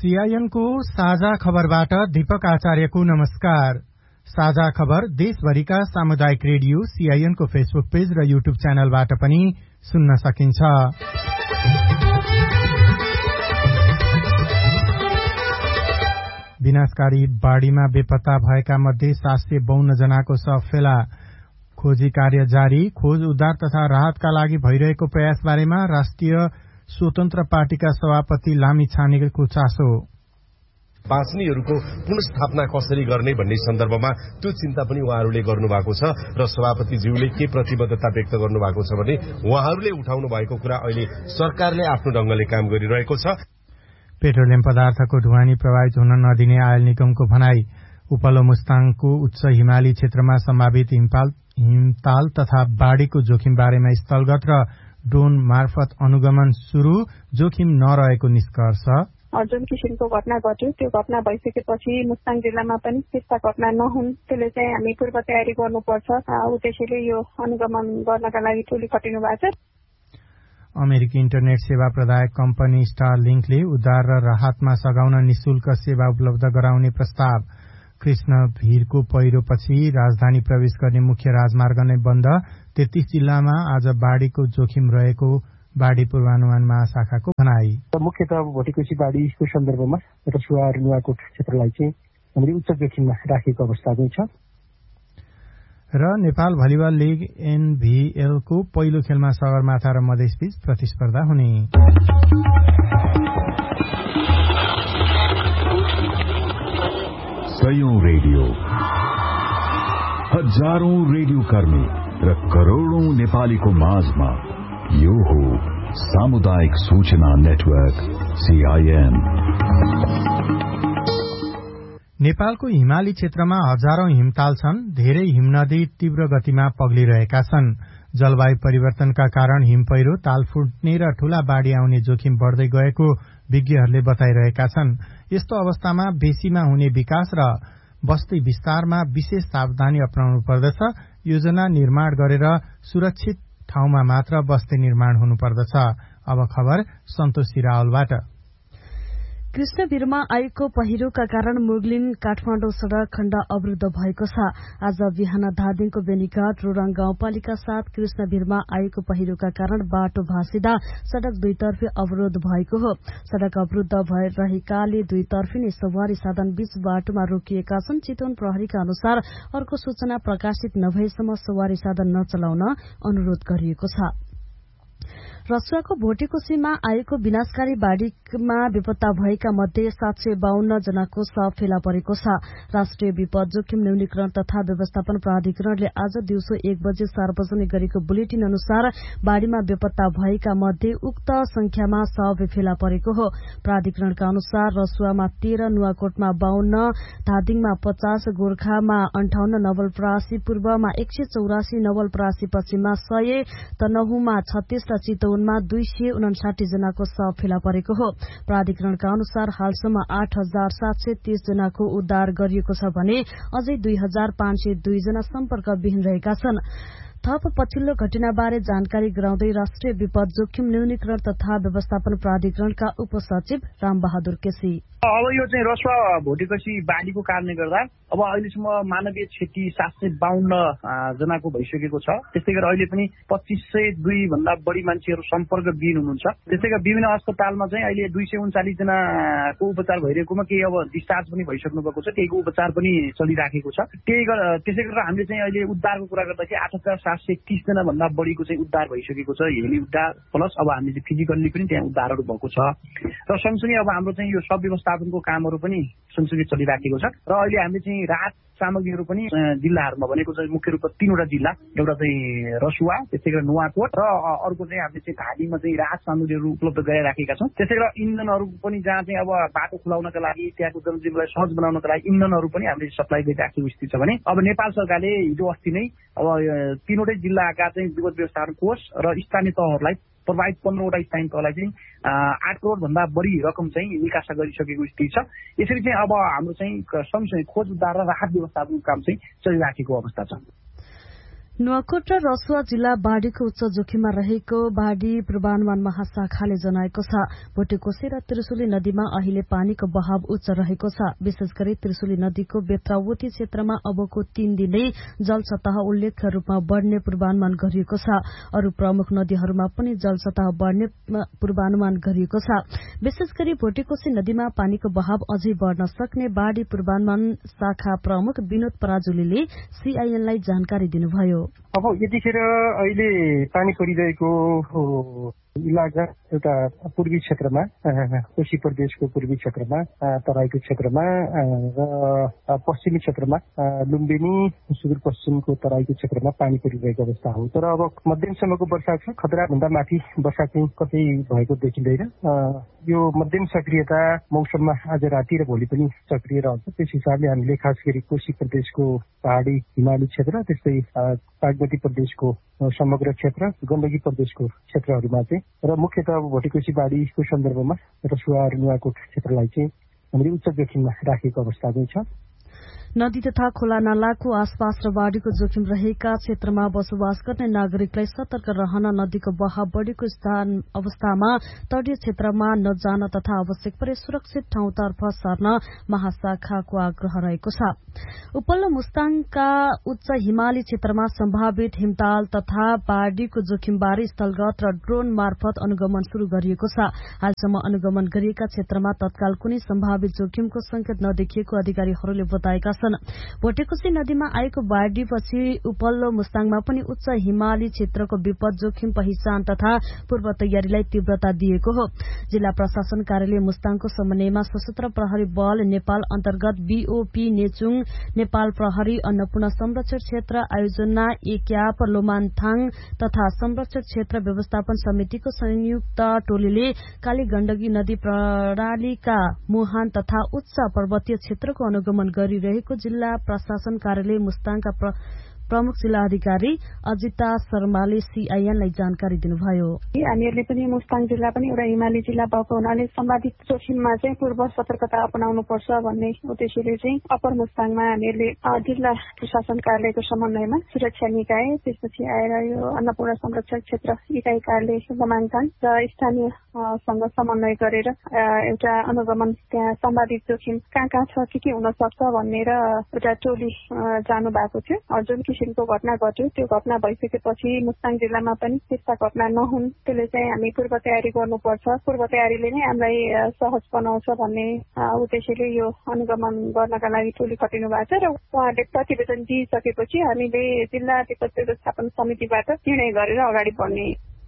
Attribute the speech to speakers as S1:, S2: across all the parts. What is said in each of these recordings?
S1: CIN को साझा खबरबाट दीपक आचार्यको नमस्कार। साझा खबर देशभरिका सामुदायिक रेडियो सीआईएन को फेसबुक पेज र युट्युब च्यानलबाट पनि सुन्न सकिन्छ। विनाशकारी बाढ़ीमा बेपत्ता भएका मध्ये 752 जनाको शव फेला। खोजी कार्य जारी। खोज उद्धार तथा राहतका लागि भइरहेको प्रयास बारेमा राष्ट्रिय स्वतन्त्र पार्टीका सभापति लामी छानेको चासो।
S2: बाँच्नेहरूको पुनर्स्थापना कसरी गर्ने भन्ने सन्दर्भमा त्यो चिन्ता पनि उहाँहरूले गर्नुभएको छ र सभापतिज्यूले के प्रतिबद्धता व्यक्त गर्नुभएको छ भने उहाँहरूले उठाउनु भएको कुरा अहिले सरकारले आफ्नो ढंगले काम गरिरहेको छ।
S1: पेट्रोलियम पदार्थको ढुवानी प्रभावित हुन नदिने आयल निगमको भनाई। उपल्लो मुस्ताङको उच्च हिमाली क्षेत्रमा सम्भावित हिमताल तथा बाढ़ीको जोखिम बारेमा स्थलगत र ड्रोन मार्फत अनुगमन शुरू। जोखिम नरहेको निष्कर्ष।
S3: जुन किसिमको घटना घट्यो त्यो घटना भइसकेपछि मुस्ताङ जिल्लामा पनि त्यस्ता घटना नहुन् त्यसले चाहिँ हामी पूर्व तयारी गर्नुपर्छ। उद्देश्यले यो अनुगमन गर्नका लागि टोली खटिनु भएको छ।
S1: अमेरिकी इन्टरनेट सेवा प्रदायक कम्पनी स्टारलिंकले उद्धार र राहतमा सघाउन निशुल्क सेवा उपलब्ध गराउने प्रस्ताव। कृष्ण भीरको पहिरोपछि राजधानी प्रवेश गर्ने मुख्य राजमार्ग नै बन्द। 33 जिल्लामा आज बाढ़ीको जोखिम रहेको बाढ़ी पूर्वानुमान महाशाखाको भनाई।
S4: मुख्यतः भोटेकोशी बाढ़ीको सन्दर्भमा रसुवा र नुवाकोट क्षेत्रलाई चाहिँ हामीले उच्च जोखिममा राखेको अवस्था पनि छ।
S1: र नेपाल भलिबल लीग एनभीएल को पहिलो खेलमा सगरमाथा र मधेसबीच प्रतिस्पर्धा हुने।
S5: सयौं रेडियो, हजारौं रेडियो कर्मी र करोड़ौं नेपालीको माझमा यो हो सामुदायिक सूचना नेटवर्क सीआईएन।
S1: नेपालको हिमाली क्षेत्रमा हजारौं हिमताल छन्। धेरै हिमनदी तीव्र गतिमा पग्लिरहेका छन्। जलवायु परिवर्तनका कारण हिम पहिरो, ताल फुट्ने र ठूला बाढ़ी आउने जोखिम बढ़दै गएको विज्ञहरूले बताइरहेका छन्। यस्तो अवस्थामा बेसीमा हुने विकास र बस्ती विस्तारमा विशेष सावधानी अपनाउनु पर्दछ। योजना निर्माण गरेर सुरक्षित ठाउँमा मात्र बस्ती निर्माण हुनुपर्दछ। अब खबर सन्तोषी रावलबाट।
S6: कृष्णभिरमा आएको पहिरोका कारण मुगलिन काठमाडौँ सड़क खण्ड अवरुद्ध भएको छ। आज बिहान धादिङको बेनीघाट रोराङ गाउँपालिका 7 कृष्णभिरमा आएको पहिरोका कारण बाटो भाँसिदा सड़क दुईतर्फी अवरोध भएको हो। सड़क अवरुद्ध भइरहेकाले दुईतर्फी नै सवारी साधन बीच बाटोमा रोकिएका छन्। चितवन प्रहरीका अनुसार अर्को सूचना प्रकाशित नभएसम्म सवारी साधन नचलाउन अनुरोध गरिएको छ। रसुवाको भोटेकोशीमा आएको विनाशकारी बाढ़ीमा बेपत्ता भएका मध्ये 752 जनाको शव फेला परेको छ। राष्ट्रिय विपद जोखिम न्यूनीकरण तथा व्यवस्थापन प्राधिकरणले आज दिउँसो 1 बजे सार्वजनिक गरेको बुलेटिन अनुसार बाढ़ीमा बेपत्ता भएका मध्ये उक्त संख्यामा शव फेला परेको हो। प्राधिकरणका अनुसार रसुवामा 13, नुवाकोटमा 52, धादिङमा 50, गोर्खामा 58, नवलपरासी पूर्वमा 184, नवलपरासी पश्चिममा 100, तनहुमा 36 र चितवनमा 259 जनाको शव फेला परेको हो। प्राधिकरणका अनुसार हालसम्म 8730 जनाको उद्धार गरिएको छ भने अझै 2502 जना सम्पर्कविहीन रहेका छन्। थप पछिल्लो घटनाबारे जानकारी गराउँदै राष्ट्रिय विपद जोखिम न्यूनीकरण तथा व्यवस्थापन प्राधिकरणका उपसचिव रामबहादुर केसी,
S7: अब यो चाहिँ रसुवा भोटेकोशी बाढ़ीको कारणले गर्दा अब अहिलेसम्म मानवीय क्षति 752 जनाको भइसकेको छ। त्यस्तै गरी अहिले पनि 2502 भन्दा बढी मान्छेहरू सम्पर्कविहीन हुनुहुन्छ। त्यस्तै गरी विभिन्न अस्पतालमा चाहिँ अहिले 239 जनाको उपचार भइरहेकोमा केही अब डिस्चार्ज पनि भइसक्नु भएको छ, केहीको उपचार पनि चलिराखेको छ। त्यसै गरेर हामीले चाहिँ अहिले उद्धारको कुरा गर्दाखेरि 8730 जना भन्दा बढीको चाहिँ उद्धार भइसकेको छ। हेली उद्धार प्लस अब हामीले चाहिँ फिजिकल्ली पनि त्यहाँ उद्धारहरू भएको छ र सँगसँगै अब हाम्रो चाहिँ यो सब व्यवस्थापनको कामहरू पनि सँगसँगै चलिराखेको छ र अहिले हामीले चाहिँ राहत सामग्रीहरू पनि जिल्लाहरूमा भनेको चाहिँ मुख्य रूपमा 3वटा जिल्ला, एउटा चाहिँ रसुवा, त्यसै गरी नुवाकोट र अर्को चाहिँ हामीले चाहिँ धादिङमा चाहिँ राहत सामग्रीहरू उपलब्ध गराइराखेका छौँ। त्यसै गरी इन्धनहरू पनि जहाँ चाहिँ अब बाटो खुलाउनका लागि त्यहाँको जनजीवनलाई सहज बनाउनका लागि इन्धनहरू पनि हामीले सप्लाई गरिराखेको स्थिति छ भने अब नेपाल सरकारले हिजो अस्ति नै अब 3वटै जिल्लाका चाहिँ विपद व्यवस्थापन कोष र स्थानीय तहहरूलाई प्रभावित 15वटा स्थानीय तहलाई चाहिँ 8 करोड़ भन्दा बढी रकम चाहिँ निकासा गरिसकेको स्थिति छ। यसरी चाहिँ अब हाम्रो चाहिँ सँगसँगै खोज उद्धार र राहत व्यवस्थापनको काम चाहिँ चलिराखेको अवस्था छ।
S6: नुवाकोट र रसुवा जिल्ला बाढ़ीको उच्च जोखिममा रहेको बाढ़ी पूर्वानुमान महाशाखाले जनाएको छ। भोटेकोशी र त्रिशुली नदीमा अहिले पानीको बहाव उच्च रहेको छ। विशेष गरी त्रिशुली नदीको बेत्रावती क्षेत्रमा अबको 3 दिनै जलसतह उल्लेख्य रूपमा बढ़ने पूर्वानुमान गरिएको छ। अरू प्रमुख नदीहरूमा पनि जलसतह बढ़ने पूर्वानुमान गरिएको छ। विशेष गरी भोटेकोशी नदीमा पानीको बहाव अझै बढ़न सक्ने बाढ़ी पूर्वानुमान शाखा प्रमुख विनोद पराजुलीले सीआईएनलाई जानकारी दिनुभयो।
S4: अब यतिखेर अहिले पानी परिरहेको इलाका एउटा पूर्वी क्षेत्रमा कोशी प्रदेशको पूर्वी क्षेत्रमा तराईको क्षेत्रमा र पश्चिमी क्षेत्रमा लुम्बिनी सुदूरपश्चिमको तराईको क्षेत्रमा पानी परिरहेको अवस्था हो। तर अब मध्यमसम्मको वर्षा छ। खतराभन्दा माथि वर्षा चाहिँ कतै भएको देखिँदैन। यो मध्यम सक्रियता मौसममा आज राति र भोलि पनि सक्रिय रहन्छ। त्यस हिसाबले हामीले खास गरी कोशी प्रदेशको पहाडी हिमाली क्षेत्र त्यस्तै बागमती प्रदेशको समग्र क्षेत्र गण्डकी प्रदेशको क्षेत्रहरूमा चाहिँ र मुख्यतः भोटेकोशी बाढीको सन्दर्भमा रसुवा र नुवाकोट क्षेत्रलाई चाहिँ हामीले उच्च जोखिममा राखेको अवस्था चाहिँ छ।
S6: नदी तथा खोला नालाको आसपास र बाढ़ीको जोखिम रहेका क्षेत्रमा बसोबास गर्ने नागरिकलाई सतर्क रहन, नदीको बहाव बढ़ेको अवस्थामा तटीय क्षेत्रमा नजान तथा आवश्यक परे सुरक्षित ठाउँतर्फ सर्न महाशाखाको आग्रह रहेको छ। उपल्लो मुस्ताङका उच्च हिमाली क्षेत्रमा सम्भावित हिमताल तथा बाढ़ीको जोखिमबारे स्थलगत र ड्रोन मार्फत अनुगमन शुरू गरिएको छ। हालसम्म अनुगमन गरिएका क्षेत्रमा तत्काल कुनै सम्भावित जोखिमको संकेत नदेखिएको अधिकारीहरूले बताएका छन्। भोटेकोशी नदीमा आएको बाढ़ीपछि उपल्लो मुस्ताङमा पनि उच्च हिमाली क्षेत्रको विपद जोखिम पहिचान तथा पूर्व तयारीलाई तीव्रता दिएको हो। जिल्ला प्रशासन कार्यालय मुस्ताङको समन्वयमा सशस्त्र प्रहरी बल नेपाल अन्तर्गत बीओपी नेचुङ, नेपाल प्रहरी अन्नपूर्ण संरक्षण क्षेत्र आयोजना एक्याप लोमान्थाङ तथा संरक्षण क्षेत्र व्यवस्थापन समितिको संयुक्त टोलीले काली गण्डकी नदी प्रणालीका मुहान तथा उच्च पर्वतीय क्षेत्रको अनुगमन गरिरहेको जिल्ला प्रशासन कार्यालय मुस्ताङका प्रमुख जिल्ला अधिकारी अजिता शर्माले सीआईएनलाई जानकारी दिनुभयो।
S3: हामीहरूले पनि मुस्ताङ जिल्ला पनि एउटा हिमाली जिल्ला भएको हुनाले सम्भावित जोखिममा चाहिँ पूर्व सतर्कता अपनाउनु पर्छ भन्ने उद्देश्यले चाहिँ अप्पर मुस्ताङमा हामीहरूले जिल्ला प्रशासन कार्यालयको समन्वयमा सुरक्षा निकाय, त्यसपछि आएर यो अन्नपूर्ण संरक्षण क्षेत्र इकाइ कार्यालय लोमान्थाङ र स्थानीयसँग समन्वय गरेर एउटा अनुगमन त्यहाँ सम्भावित जोखिम कहाँ छ के हुन सक्छ भनेर एउटा टोली जानु भएको थियो। जुन किसिमको घटना घट्यो त्यो घटना भइसकेपछि मुस्ताङ जिल्लामा पनि त्यस्ता घटना नहुन् त्यसले चाहिँ हामी पूर्व तयारी गर्नुपर्छ। पूर्व तयारीले नै हामीलाई सहज बनाउँछ भन्ने उद्देश्यले यो अनुगमन गर्नका लागि टोली खटिनु भएको छ र उहाँहरूले प्रतिवेदन दिइसकेपछि हामीले जिल्ला विपद व्यवस्थापन समितिबाट निर्णय गरेर अगाडि बढ्ने।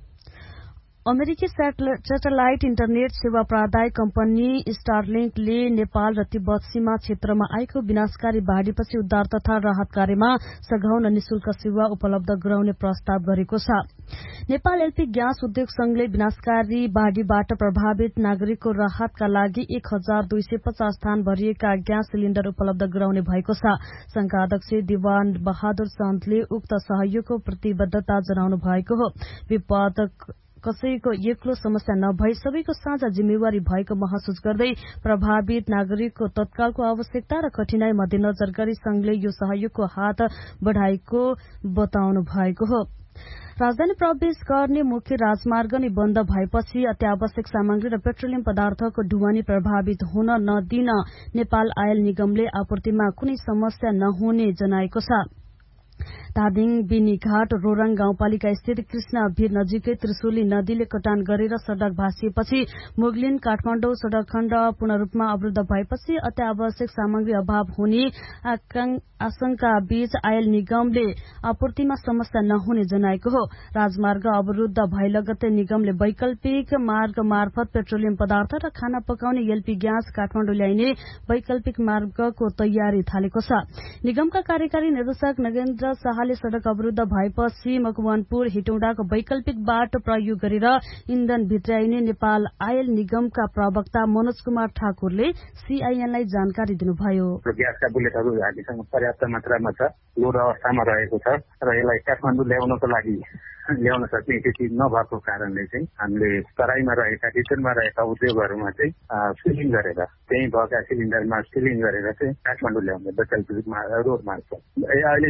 S6: अमेरिकी सेटेलाइट इन्टरनेट सेवा प्रदायक कम्पनी स्टारलिंकले नेपाल र तिब्बत सीमा क्षेत्रमा आएको विनाशकारी बाढ़ीपछि उद्धार तथा राहत कार्यमा सघाउन निशुल्क सेवा उपलब्ध गराउने प्रस्ताव गरेको छ। नेपाल एलपी ग्यास उद्योग संघले विनाशकारी बाढ़ीबाट प्रभावित नागरिकको राहतका लागि 1250 स्थान भरिएका ग्यास सिलिण्डर उपलब्ध गराउने भएको छ। संघका अध्यक्ष दिवान बहादुर चन्दले उक्त सहयोगको प्रतिबद्धता जनाउनु भएको हो। विपद कसैको एक्लो समस्या नभई सबैको साझा जिम्मेवारी भएको महसुस गर्दै प्रभावित नागरिकको तत्कालको आवश्यकता र कठिनाई मध्यनजर गरी संघले यो सहयोगको हात बढ़ाएको बताउनु भएको हो। राजधानी प्रवेश गर्ने मुख्य राजमार्ग नै बन्द भएपछि अत्यावश्यक सामग्री र पेट्रोलियम पदार्थको ढुवानी प्रभावित हुन नदिन नेपाल आयल निगमले आपूर्तिमा कुनै समस्या नहुने जनाएको छ। धादिङ बिनीघाट रोरङ गाउँपालिका स्थित कृष्ण भीर नजिकै त्रिशुली नदीले कटान गरेर सड़क भाँसिएपछि मुगलिन काठमाडौँ सड़क खण्ड पूर्ण रूपमा अवरुद्ध भएपछि अत्यावश्यक सामग्री अभाव हुने आशंका बीच आयल निगमले आपूर्तिमा समस्या नहुने जनाएको हो। राजमार्ग अवरुद्ध भए लगत्तै निगमले वैकल्पिक मार्ग मार्फत पेट्रोलियम पदार्थ र खाना पकाउने एलपी ग्यास काठमाडौँ ल्याइने वैकल्पिक मार्गको तयारी थालेको छ। निगमका कार्यकारी निर्देशक नगेन्द्र शाहले सड़क अवरुद्ध भएपछि मकवानपुर हेटौडाको वैकल्पिक बाटो प्रयोग गरेर इन्धन भित्राइने नेपाल आयल निगमका प्रवक्ता मनोज कुमार ठाकुरले सीआईएनलाई जानकारी दिनुभयो।
S8: ग्यासका बुलेटहरू हामीसँग पर्याप्त मात्रामा छ, लोड अवस्थामा रहेको छ र यसलाई काठमाडौँ ल्याउनको लागि ल्याउन सक्ने स्थिति नभएको कारणले चाहिँ हामीले तराईमा रहेका डिटेनमा रहेका उद्योगहरूमा चाहिँ सिलिङ गरेर त्यही भएका सिलिन्डरमा सिलिङ गरेर चाहिँ काठमाडौँ ल्याउने वैकल्पिक रोड मार्फत। अहिले चाहिँ बुलेट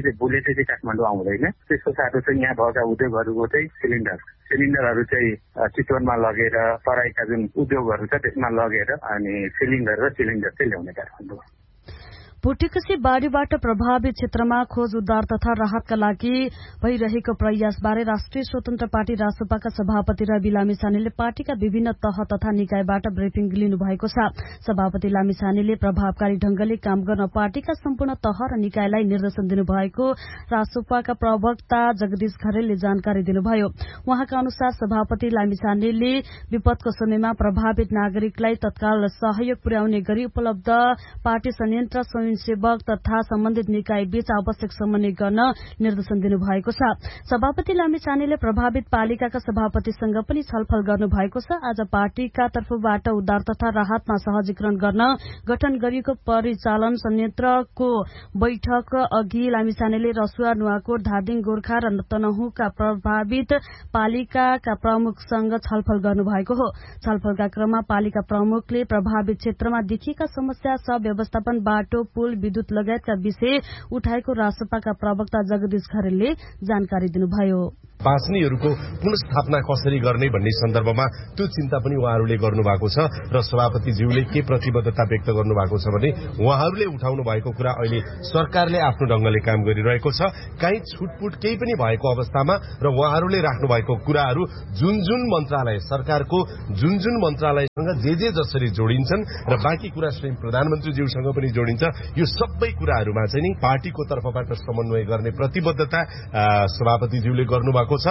S8: त्यसै काठमाडौँ आउँदैन। त्यसको साथै चाहिँ यहाँ भएका उद्योगहरूको चाहिँ सिलिन्डरहरू चाहिँ चितवनमा लगेर तराईका जुन उद्योगहरू छ त्यसमा लगेर अनि सिलिन्डर र सिलिन्डर चाहिँ ल्याउने काठमाडौँ।
S6: भुटेकसी बाढ़ीबाट प्रभावित क्षेत्रमा खोज उद्धार तथा राहतका लागि भइरहेको प्रयासबारे राष्ट्रिय स्वतन्त्र पार्टी रासपाका सभापति रवि लामिछानेले पार्टीका विभिन्न तह तथा निकायबाट ब्रिफिङ लिनुभएको छ। सभापति लामिछानेले प्रभावकारी ढंगले काम गर्न पार्टीका सम्पूर्ण तह र निकायलाई निर्देशन दिनुभएको रासपाका प्रवक्ता जगदीश खरेलले जानकारी दिनुभयो। उहाँका अनुसार सभापति लामिछानेले विपदको समयमा प्रभावित नागरिकलाई तत्काल सहयोग पुर्याउने गरी उपलब्ध पार्टी संयन्त्र सेवक तथा सम्बन्धित निकाय बीच आवश्यक समन्वय गर्न निर्देशन दिनुभएको छ। सभापति लामिछानेले प्रभावित पालिकाका सभापतिसँग पनि छलफल गर्नुभएको छ। आज पार्टीका तर्फबाट उद्धार तथा राहतमा सहजीकरण गर्न गठन गरिएको परिचालन संयन्त्रको बैठक अघि लामिछानेले रसुवा, नुवाकोट, धादिङ, गोर्खा र तनहुँका प्रभावित पालिकाका प्रमुखसँग छलफल गर्नुभएको हो। छलफलका क्रममा पालिका प्रमुखले प्रभावित क्षेत्रमा देखिएका समस्या, व्यवस्थापन, बाटो, पुल, विद्युत लगायतका विषय उठाएको रासपाका प्रवक्ता जगदीश खरेलले जानकारी दिनुभयो।
S2: बाँच्नेहरूको पुनस्थापना कसरी गर्ने भन्ने सन्दर्भमा त्यो चिन्ता पनि उहाँहरूले गर्नुभएको छ र सभापतिज्यूले के प्रतिबद्धता व्यक्त गर्नुभएको छ भने उहाँहरूले उठाउनु भएको कुरा अहिले सरकारले आफ्नो ढंगले काम गरिरहेको छ। कहीँ छुटपुट केही पनि भएको अवस्थामा र उहाँहरूले राख्नु भएको कुराहरू जुन जुन मन्त्रालय सरकारको जुन मन्त्रालयसँग जे जसरी जोडिन्छन् र बाँकी कुरा स्वयं प्रधानमन्त्रीज्यूसँग पनि जोडिन्छ, यो सबै कुराहरूमा चाहिँ नि पार्टीको तर्फबाट समन्वय गर्ने प्रतिबद्धता सभापतिज्यूले गर्नुभएको छ।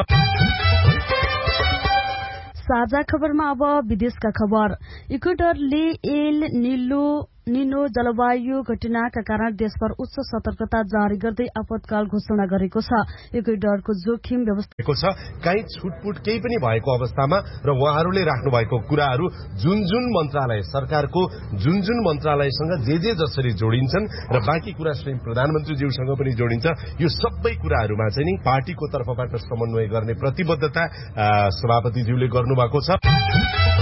S6: साझा खबरमा अब विदेशका खबर। इक्वेडरले एल निनो जलवायु घटनाका कारण देशभर उच्च सतर्कता जारी गर्दै आपतकाल घोषणा गरेको छ। इक्वेडरको जोखिम व्यवस्थाको
S2: छ कहीँ छुटपुट केही पनि भएको अवस्थामा र उहाँहरूले राख्नु भएको कुराहरू जुन मन्त्रालय सरकारको जुन मन्त्रालयसँग जे जसरी जोडिन्छन् र बाँकी कुरा स्वयं प्रधानमन्त्रीज्यूसँग पनि जोडिन्छ, यो सबै कुराहरूमा चाहिँ नि पार्टीको तर्फबाट समन्वय गर्ने प्रतिबद्धता सभापतिज्यूले गर्नुभएको छ।